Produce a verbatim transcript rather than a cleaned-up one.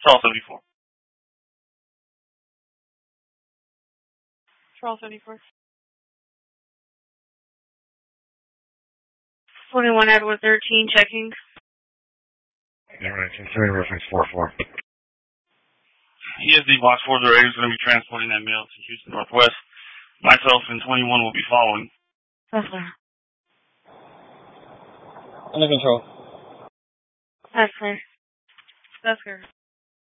Charles seventy-four. Charles seventy-four. twenty-one Edward thirteen, checking. Yeah, nineteen three, reference four four. E S D Box four zero eight is going to be transporting that mail to Houston Northwest. Myself and twenty-one will be following. That's clear. Under control. That's clear. That's clear.